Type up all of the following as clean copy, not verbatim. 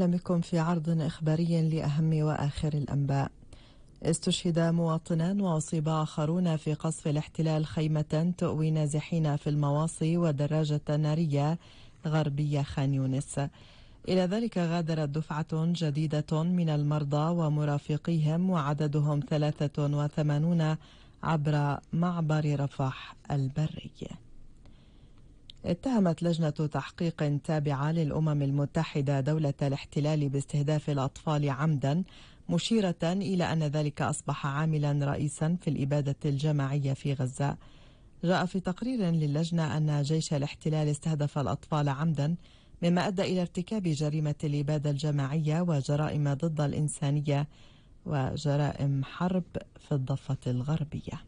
أهلا بكم في عرض إخباري لأهم وآخر الأنباء. استشهد مواطنان وأصيب آخرون في قصف الاحتلال خيمة تؤوي نازحين في المواصي ودراجة نارية غربية خان يونس. إلى ذلك غادرت دفعة جديدة من المرضى ومرافقيهم وعددهم 83 عبر معبر رفح البري. اتهمت لجنة تحقيق تابعة للأمم المتحدة دولة الاحتلال باستهداف الأطفال عمدا، مشيرة إلى أن ذلك أصبح عاملا رئيسا في الإبادة الجماعية في غزة. جاء في تقرير للجنة أن جيش الاحتلال استهدف الأطفال عمدا، مما أدى إلى ارتكاب جريمة الإبادة الجماعية وجرائم ضد الإنسانية وجرائم حرب في الضفة الغربية.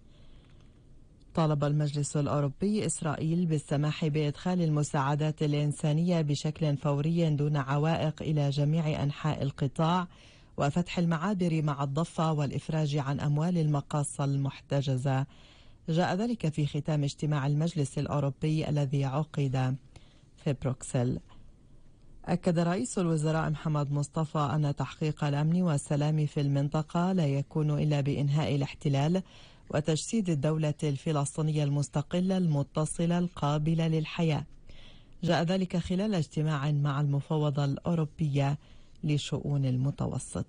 طالب المجلس الأوروبي إسرائيل بالسماح بإدخال المساعدات الإنسانية بشكل فوري دون عوائق إلى جميع أنحاء القطاع وفتح المعابر مع الضفة والإفراج عن أموال المقاصة المحتجزة. جاء ذلك في ختام اجتماع المجلس الأوروبي الذي عقد في بروكسل. أكد رئيس الوزراء محمد مصطفى أن تحقيق الأمن والسلام في المنطقة لا يكون إلا بإنهاء الاحتلال وتجسيد الدولة الفلسطينية المستقلة المتصلة القابلة للحياة. جاء ذلك خلال اجتماع مع المفوضة الأوروبية لشؤون المتوسط.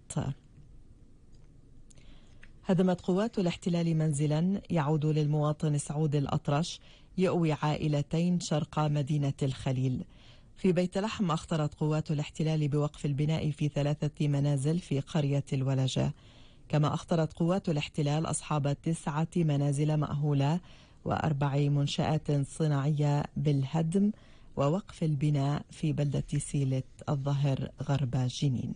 هدمت قوات الاحتلال منزلا يعود للمواطن سعود الأطرش يؤوي عائلتين شرق مدينة الخليل. في بيت لحم أخطرت قوات الاحتلال بوقف البناء في 3 منازل في قرية الولجة، كما أخطرت قوات الاحتلال أصحاب 9 منازل مأهولة و4 منشآت صناعية بالهدم ووقف البناء في بلدة سيلة الظهر غرب جنين.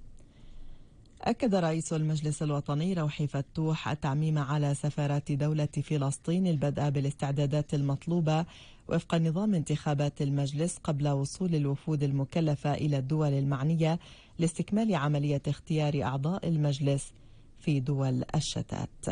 أكد رئيس المجلس الوطني روحي فتوح التعميم على سفارات دولة فلسطين البدء بالاستعدادات المطلوبة وفق نظام انتخابات المجلس قبل وصول الوفود المكلفة إلى الدول المعنية لاستكمال عملية اختيار أعضاء المجلس في دول الشتات.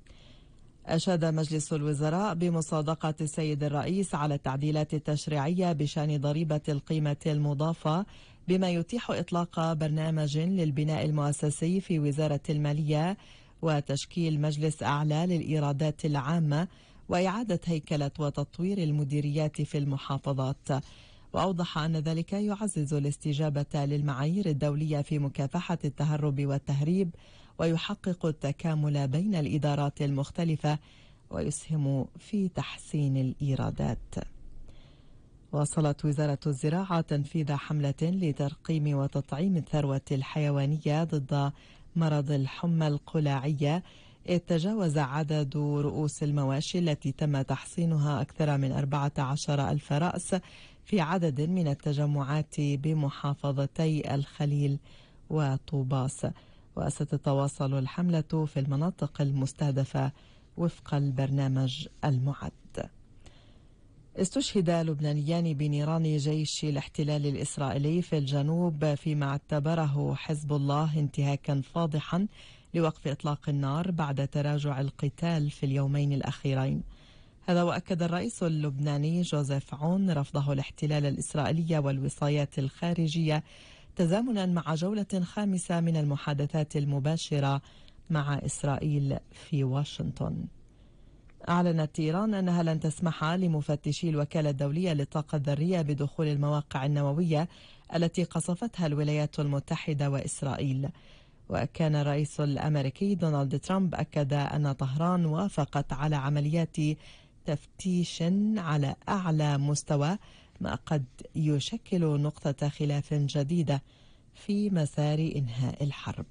أشاد مجلس الوزراء بمصادقة السيد الرئيس على التعديلات التشريعية بشأن ضريبة القيمة المضافة، بما يتيح إطلاق برنامج للبناء المؤسسي في وزارة المالية وتشكيل مجلس أعلى للإيرادات العامة وإعادة هيكلة وتطوير المديريات في المحافظات. وأوضح أن ذلك يعزز الاستجابة للمعايير الدولية في مكافحة التهرب والتهريب ويحقق التكامل بين الإدارات المختلفة ويسهم في تحسين الإيرادات. واصلت وزارة الزراعة تنفيذ حملة لترقيم وتطعيم الثروة الحيوانية ضد مرض الحمى القلاعية، إذ تجاوز عدد رؤوس المواشي التي تم تحصينها أكثر من 14,000 رأس في عدد من التجمعات بمحافظتي الخليل وطوباس. وستتواصل الحملة في المناطق المستهدفة وفق البرنامج المعد. استشهد لبنانيان بنيران جيش الاحتلال الإسرائيلي في الجنوب فيما اعتبره حزب الله انتهاكا فاضحا لوقف إطلاق النار بعد تراجع القتال في اليومين الأخيرين. هذا وأكد الرئيس اللبناني جوزيف عون رفضه الاحتلال الإسرائيلي والوصايات الخارجية تزامنا مع جولة خامسة من المحادثات المباشرة مع إسرائيل في واشنطن. أعلنت إيران أنها لن تسمح لمفتشي الوكالة الدولية للطاقة الذرية بدخول المواقع النووية التي قصفتها الولايات المتحدة وإسرائيل. وكان الرئيس الأمريكي دونالد ترامب أكد أن طهران وافقت على عمليات تفتيش على أعلى مستوى، ما قد يشكل نقطة خلاف جديدة في مسار إنهاء الحرب.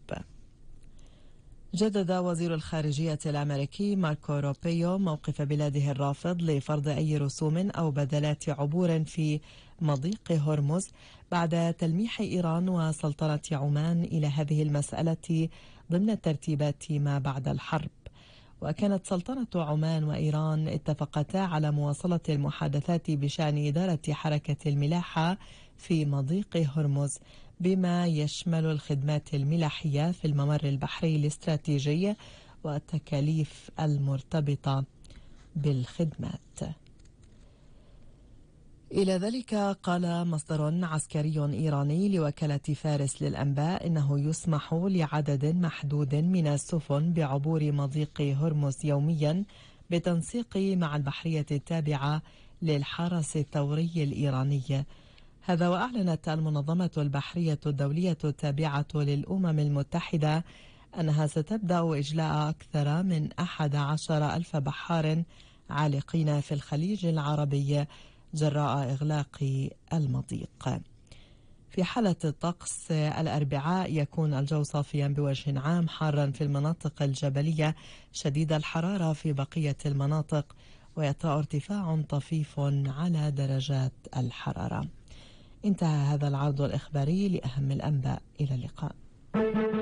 جدد وزير الخارجية الأمريكي ماركو روبيو موقف بلاده الرافض لفرض أي رسوم أو بدلات عبور في مضيق هرمز بعد تلميح إيران وسلطنة عمان إلى هذه المسألة ضمن الترتيبات ما بعد الحرب. وكانت سلطنة عمان وإيران اتفقتا على مواصلة المحادثات بشأن إدارة حركة الملاحة في مضيق هرمز بما يشمل الخدمات الملاحية في الممر البحري الاستراتيجي والتكاليف المرتبطة بالخدمات. إلى ذلك قال مصدر عسكري إيراني لوكالة فارس للأنباء إنه يسمح لعدد محدود من السفن بعبور مضيق هرمز يوميا بالتنسيق مع البحرية التابعة للحرس الثوري الإيراني. هذا وأعلنت المنظمة البحرية الدولية التابعة للأمم المتحدة أنها ستبدأ إجلاء أكثر من 11,000 بحار عالقين في الخليج العربي جراء إغلاق المضيق. في حالة الطقس الأربعاء يكون الجو صافيا بوجه عام، حارا في المناطق الجبلية، شديد الحرارة في بقية المناطق، ويطرأ ارتفاع طفيف على درجات الحرارة. انتهى هذا العرض الإخباري لأهم الأنباء. إلى اللقاء.